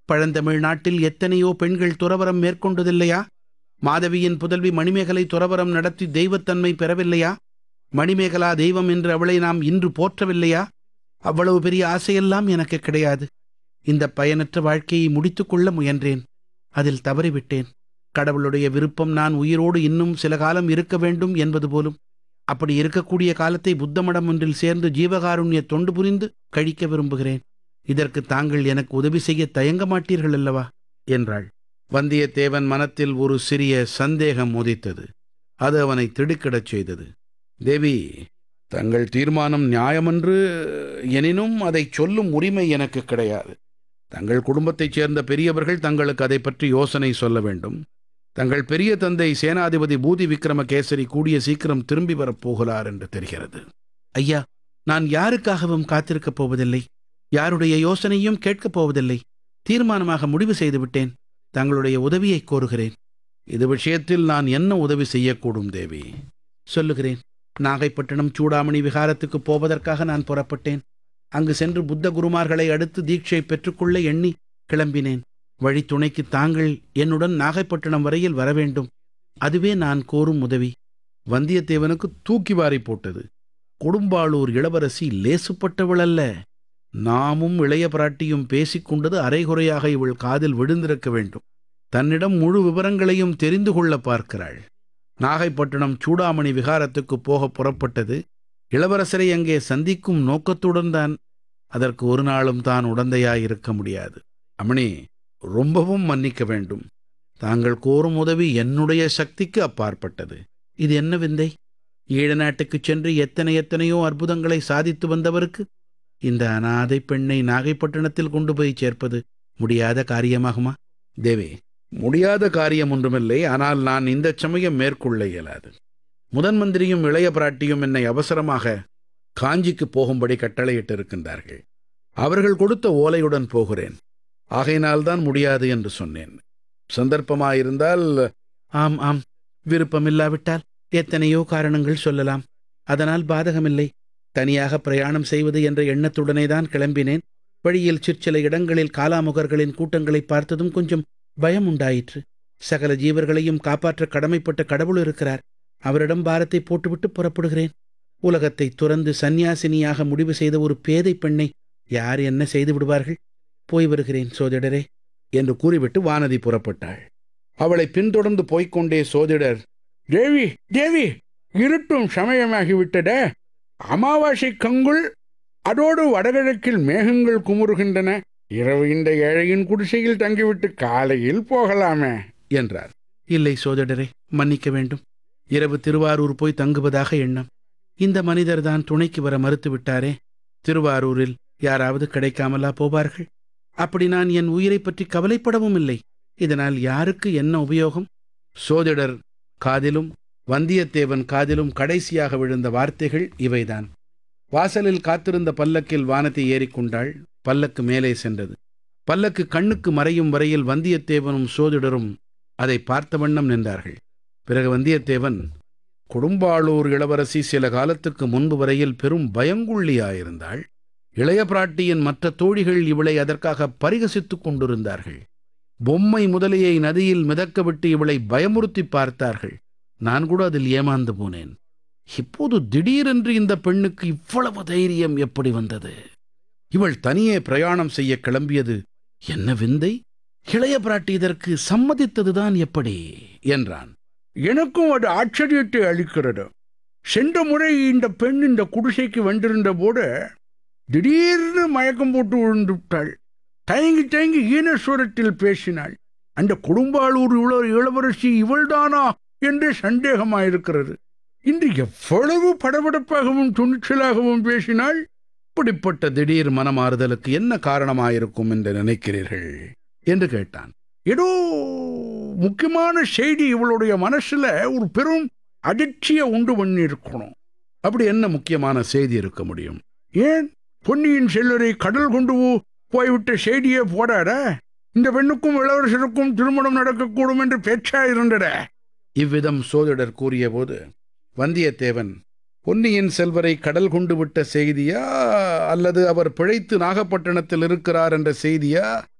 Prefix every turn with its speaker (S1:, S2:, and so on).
S1: பழந்தமிழ் நாட்டில் எத்தனையோ பெண்கள் துறவறம் மேற்கொண்டதில்லையா? மாதவியின் புதல்வி மணிமேகலை துறவறம் நடத்தி தெய்வத்தன்மை பெறவில்லையா? மணிமேகலா தெய்வம் என்று அவளை நாம் இன்று போற்றவில்லையா? அவ்வளவு பெரிய ஆசையெல்லாம் எனக்கு கிடையாது. இந்த பயனற்ற வாழ்க்கையை முடித்துக் கொள்ள முயன்றேன். அதில் தவறிவிட்டேன். கடவுளுடைய விருப்பம் நான் உயிரோடு இன்னும் சில காலம் இருக்க வேண்டும் என்பது போலும். அப்படி இருக்கக்கூடிய காலத்தை புத்த மடம் ஒன்றில் சேர்ந்து ஜீவகாருண்ய தொண்டு புரிந்து கழிக்க விரும்புகிறேன். இதற்கு தாங்கள் எனக்கு உதவி செய்ய தயங்க மாட்டீர்கள் அல்லவா என்றாள். வந்தியத்தேவன் மனத்தில் ஒரு சிறிய சந்தேகம் உதித்தது. அது அவனை திடுக்கிடச் செய்தது. தேவி, தங்கள் தீர்மானம் நியாயமன்று எனினும் அதை சொல்லும் உரிமை எனக்கு கிடையாது. தங்கள் குடும்பத்தைச் சேர்ந்த பெரியவர்கள் தங்களுக்கு அதை பற்றி யோசனை சொல்ல வேண்டும். தங்கள் பெரிய தந்தை சேனாதிபதி பூதி விக்ரமகேசரி கூடிய சீக்கிரம் திரும்பி வரப்போகிறார் என்று தெரிகிறது. ஐயா, நான் யாருக்காகவும் காத்திருக்கப் போவதில்லை. யாருடைய யோசனையும் கேட்கப் போவதில்லை. தீர்மானமாக முடிவு செய்துவிட்டேன். தங்களுடைய உதவியை கோருகிறேன். இது விஷயத்தில் நான் என்ன உதவி செய்யக்கூடும் தேவி? சொல்லுகிறேன். நாகைப்பட்டினம் சூடாமணி விகாரத்துக்கு போவதற்காக நான் புறப்பட்டேன். அங்கு சென்று புத்த குருமார்களை அடுத்து தீட்சை பெற்றுக்கொள்ள எண்ணி கிளம்பினேன். வழித்துணைக்கு தாங்கள் என்னுடன் நாகைப்பட்டினம் வரையில் வரவேண்டும். அதுவே நான் கோரும் உதவி. வந்தியத்தேவனுக்கு தூக்கி வாரி போட்டது. கொடும்பாளூர் இளவரசி லேசுப்பட்டவள் அல்ல. நாமும் இளைய பிராட்டியும் பேசிக்கொண்டது அரைகுறையாக இவள் காதில் விழுந்திருக்க வேண்டும். தன்னிடம் முழு விவரங்களையும் தெரிந்து கொள்ள பார்க்கிறாள். நாகைப்பட்டினம் சூடாமணி விகாரத்துக்கு போக புறப்பட்டது இளவரசரை அங்கே சந்திக்கும் நோக்கத்துடன் தான். அதற்கு ஒரு நாளும் தான் உடந்தையாயிருக்க முடியாது. அம்மணி, ரொம்பவும் மன்னிக்க வேண்டும். தாங்கள் கோரும் உதவி என்னுடைய சக்திக்கு அப்பாற்பட்டது. இது என்ன விந்தை? ஈழ நாட்டுக்குச் சென்று எத்தனையோ அற்புதங்களை சாதித்து வந்தவருக்கு இந்த அனாதை பெண்ணை நாகைப்பட்டினத்தில் கொண்டு போய் சேர்ப்பது முடியாத காரியமாகுமா? தேவி, முடியாத காரியம் ஒன்றுமில்லை. ஆனால் நான் இந்த சமயம் மேற்கொள்ள இயலாது. முதன் மந்திரியும் இளைய பிராட்டியும் என்னை அவசரமாக காஞ்சிக்கு போகும்படி கட்டளையிட்டிருக்கின்றார்கள். அவர்கள் கொடுத்த ஓலையுடன் போகிறேன். ஆகையினால்தான் முடியாது என்று சொன்னேன். சந்தர்ப்பமாயிருந்தால்... ஆம் ஆம், விருப்பமில்லாவிட்டால் எத்தனையோ காரணங்கள் சொல்லலாம். அதனால் பாதகமில்லை. தனியாக பிரயாணம் செய்வது என்ற எண்ணத்துடனே தான் கிளம்பினேன். வழியில் சிற்சில இடங்களில் காலாமுகர்களின் கூட்டங்களை பார்த்ததும் கொஞ்சம் பயம் உண்டாயிற்று. சகல ஜீவர்களையும் காப்பாற்ற கடமைப்பட்ட கடவுள் இருக்கிறார். அவரிடம் பாரத்தை போட்டுவிட்டு புறப்படுகிறேன். உலகத்தை துறந்து சந்நியாசினியாக முடிவு செய்த ஒரு பேதை பெண்ணை யார் என்ன செய்து விடுவார்கள்? போய் வருகிறேன் சோதிடரே என்று கூறிவிட்டு வானதி புறப்பட்டாள். அவளை பின்தொடர்ந்து போய்க்கொண்டே சோதிடர், தேவி தேவி, இருட்டும் சமயமாகிவிட்டட. அமாவாசை கங்குள், அதோடு வடகிழக்கில் மேகங்கள் குமுறுகின்றன. இரவு இந்த ஏழையின் குடிசையில் தங்கிவிட்டு காலையில் போகலாமே என்றார். இல்லை சோதிடரே, மன்னிக்க வேண்டும். இரவு திருவாரூர் போய் தங்குவதாக எண்ணம். இந்த மனிதர்தான் துணைக்கு வர மறுத்துவிட்டாரே. திருவாரூரில் யாராவது கிடைக்காமலா போவார்கள்? அப்படி நான் என் உயிரை பற்றி கவலைப்படவும் இல்லை. இதனால் யாருக்கு என்ன உபயோகம்? சோதிடர் காதிலும் வந்தியத்தேவன் காதிலும் கடைசியாக விழுந்த வார்த்தைகள் இவைதான். வாசலில் காத்திருந்த பல்லக்கில் வானதி ஏறிக்கொண்டாள். பல்லக்கு மேலே சென்றது. பல்லக்கு கண்ணுக்கு மறையும் வரையில் வந்தியத்தேவனும் சோதிடரும் அதை பார்த்த வண்ணம் நின்றார்கள். பிறகு வந்தியத்தேவன், கொடும்பாளூர் இளவரசி சில காலத்துக்கு முன்பு வரையில் பெரும் பயங்குள்ளியாயிருந்தாள். இளைய பிராட்டியின் மற்ற தோழிகள் இவளை அதற்காக பரிகசித்துக் கொண்டிருந்தார்கள். பொம்மை முதலியை நதியில் மிதக்க விட்டு இவளை பயமுறுத்தி பார்த்தார்கள். நான் கூட அதில் ஏமாந்து போனேன். இப்போது திடீரென்று இந்த பெண்ணுக்கு இவ்வளவு தைரியம் எப்படி வந்தது? இவள் தனியே பிரயாணம் செய்ய கிளம்பியது என்ன விந்தை? இளைய பிராட்டி இதற்கு சம்மதித்ததுதான் எப்படி என்றான். எனக்கும் அது ஆச்சரியத்தை அளிக்கிறது. சென்ற முறை இந்த பெண் இந்த குடிசைக்கு வந்திருந்த போது திடீர்னு மயக்கம் போட்டு விழுந்துவிட்டாள். தயங்கி தயங்கி ஈனஸ்வரத்தில் பேசினாள். அந்த கொடும்பாளூர் இளவரசி இவள்தானா என்று சந்தேகமாயிருக்கிறது. இன்று எவ்வளவு படபடப்பாகவும் துணிச்சலாகவும் பேசினாள். இப்படிப்பட்ட திடீர் மனமாறுதலுக்கு என்ன காரணமாயிருக்கும் என்று நினைக்கிறீர்கள் என்று கேட்டான். ஏதோ முக்கியமான செய்தி இவளுடைய மனசுல ஒரு பெரும் அதிர்ச்சியை உண்டு பண்ணியிருக்கணும். அப்படி என்ன முக்கியமான செய்தி இருக்க முடியும்? ஏன் பொன்னியின் செல்வரை கடல் கொண்டு போய்விட்ட செய்தியே போடாட. இந்த பெண்ணுக்கும் இளவரசருக்கும் திருமணம் நடக்கக்கூடும் என்று பேச்சாயிருந்தட. இவ்விதம் சோதிடர் கூறிய போது வந்தியத்தேவன், பொன்னியின் செல்வரை கடல் கொண்டு விட்ட செய்தியா அல்லது அவர் பிழைத்து நாகப்பட்டினத்தில் இருக்கிறார் என்ற செய்தியா